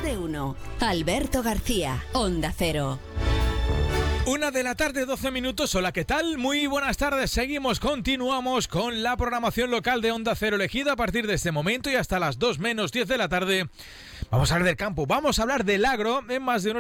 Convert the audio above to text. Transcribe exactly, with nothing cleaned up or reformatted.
sobre uno. Alberto García, Onda Cero. Una de la tarde, doce minutos. Hola, ¿qué tal? Muy buenas tardes. Seguimos, continuamos con la programación local de Onda Cero elegida a partir de este momento y hasta las dos menos diez de la tarde. Vamos a hablar del campo, vamos a hablar del agro en más de uno.